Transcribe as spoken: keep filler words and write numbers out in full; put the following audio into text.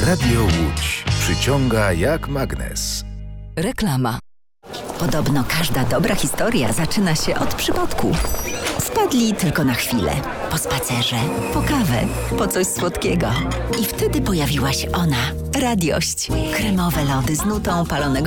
Radio Łódź. Przyciąga jak magnes. Reklama. Podobno każda dobra historia zaczyna się od przypadku. Wpadli tylko na chwilę. Po spacerze, po kawę, po coś słodkiego. I wtedy pojawiła się ona. Radiość. Kremowe lody z nutą palonego